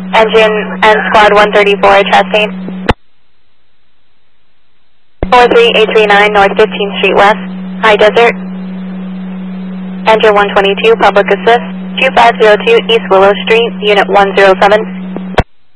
Engine and Squad 134, Chastain. 43839 North 15th Street West, High Desert. Engine 122, Public Assist. 2502 East Willow Street, Unit 107.